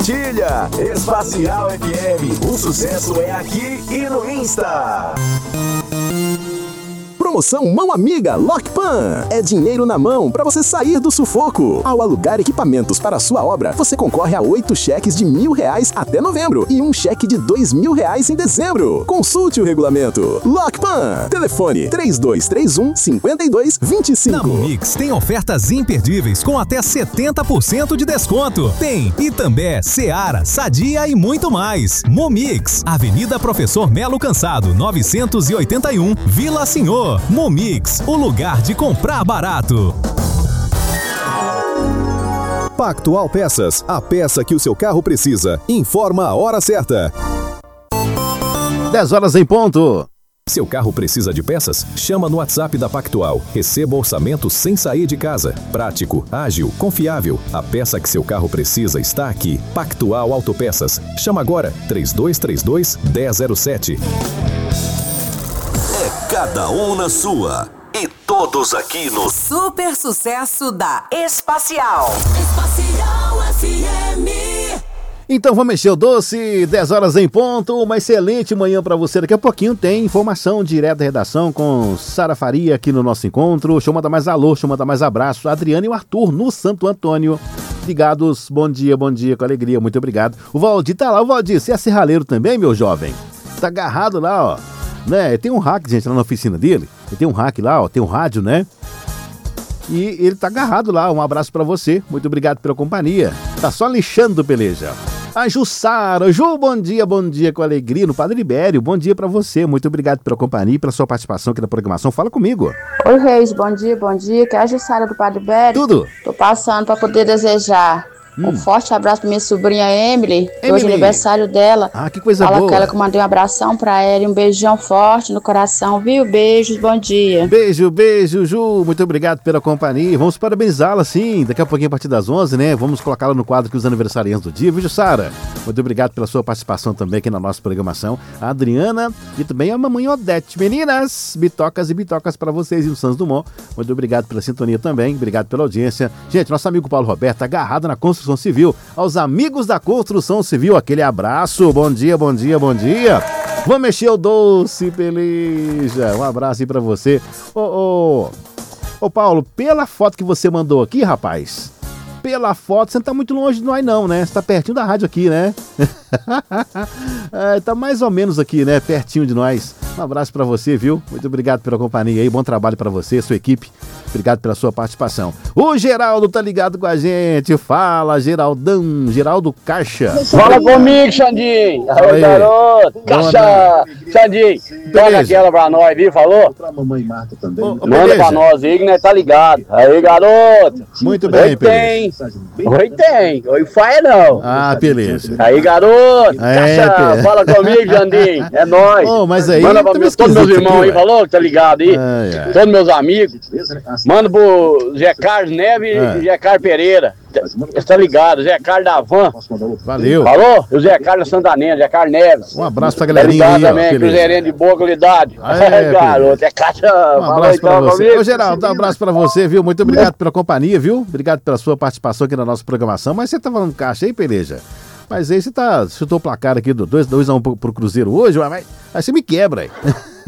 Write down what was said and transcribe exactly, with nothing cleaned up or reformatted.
compartilha. Espacial F M, o sucesso é aqui e no Insta. Promoção Mão Amiga Lockpan. É dinheiro na mão para você sair do sufoco. Ao alugar equipamentos para a sua obra, você concorre a oito cheques de mil reais até novembro e um cheque de dois mil reais em dezembro. Consulte o regulamento. Lockpan. Telefone três dois três um, cinco dois dois cinco. Na Momix tem ofertas imperdíveis com até setenta por cento de desconto. Tem Itambé, Seara, Sadia e muito mais. Momix, Avenida Professor Melo Cansado, novecentos e oitenta e um, Vila Senhor. Momix, o lugar de comprar barato. Pactual Peças, a peça que o seu carro precisa. Informa a hora certa. dez horas em ponto. Seu carro precisa de peças? Chama no WhatsApp da Pactual. Receba orçamento sem sair de casa. Prático, ágil, confiável. A peça que seu carro precisa está aqui. Pactual Autopeças. Chama agora, três dois três dois, um zero zero sete. Cada um na sua. E todos aqui no Super Sucesso da Espacial. Espacial F M. Então vamos mexer o doce, dez horas em ponto, uma excelente manhã para você. Daqui a pouquinho tem informação direto da redação com Sara Faria aqui no nosso encontro. Deixa eu mandar mais alô, deixa eu mandar mais abraço. Adriana e o Arthur no Santo Antônio. Ligados, bom dia, bom dia, com alegria, muito obrigado. O Valdir tá lá, o Valdir, você é serralheiro também, meu jovem? Tá agarrado lá, ó. Né? Tem um hack, gente, lá na oficina dele. Ele tem um hack lá, ó, tem um rádio, né? E ele tá agarrado lá. Um abraço pra você. Muito obrigado pela companhia. Tá só lixando, peleja. A Jussara. Ju, bom dia, bom dia com alegria no Padre Ibério. Bom dia pra você. Muito obrigado pela companhia e pela sua participação aqui na programação. Fala comigo. Oi, Reis. Bom dia, bom dia. Que é a Jussara do Padre Ibério. Tudo. Tô passando pra poder desejar Hum. um forte abraço pra minha sobrinha Emily, Emily. Hoje é aniversário dela. Ah, que coisa Fala boa. com ela que eu mandei um abração pra ela e um beijão forte no coração, viu? Beijos, bom dia. Beijo, beijo, Ju. Muito obrigado pela companhia. Vamos parabenizá-la, sim. Daqui a pouquinho, a partir das onze, né? Vamos colocá-la no quadro aqui, os aniversariantes do dia. Viu, Sara? Muito obrigado pela sua participação também aqui na nossa programação. A Adriana e também a mamãe Odete. Meninas, bitocas e bitocas pra vocês e o Santos Dumont. Muito obrigado pela sintonia também. Obrigado pela audiência. Gente, nosso amigo Paulo Roberto agarrado na construção civil. Aos amigos da construção civil, aquele abraço, bom dia, bom dia, bom dia. Vamos mexer o doce, peleja. Um abraço aí pra você. Ô, ô, ô Paulo, pela foto que você mandou aqui, rapaz, pela foto, você não tá muito longe de nós não, né? Você tá pertinho da rádio aqui, né? é, tá mais ou menos aqui, né? Pertinho de nós. Um abraço pra você, viu? Muito obrigado pela companhia aí, bom trabalho pra você, sua equipe. Obrigado pela sua participação. O Geraldo tá ligado com a gente. Fala, Geraldão, Geraldo Caixa. Fala comigo, Xandinho. Aí, garoto. Caixa. Xandinho, toca aquela pra nós, viu? Falou? Pra mamãe Marta também. Ô, ô, Manda beleza. pra nós aí que nós tá ligado. Aí, garoto. Muito bem, Oi, tem. Oi, tem. Oi, faia não. Ah, beleza. Aí, garoto. É, Caixa. pe- Fala comigo, Xandinho. É nóis. Ô, mas aí Manda tá pra meio meus, todos meus esquisito irmãos aqui, aí, ué. falou? Que tá ligado aí. Ai, ai. Todos meus amigos. Manda pro Zé Carlos Neves É. e Zé Carlos Pereira. Você tá ligado? Zé Carlos da Van. Valeu. Falou? E o Zé Carlos Santanena, Zé Carlos Neves. Um abraço pra Tá galerinha ligado aí, ó. também, Beleza. Cruzeirense de boa qualidade. É, garoto, é caixa. Um Fala abraço pra então você. comigo. Ô, Geraldo, um abraço pra você, viu? Muito obrigado pela companhia, viu? Obrigado pela sua participação aqui na nossa programação. Mas você tá falando caixa aí, peleja? Mas aí você tá, chutou o placar aqui do dois a um pro, pro Cruzeiro hoje, mas aí você me quebra aí.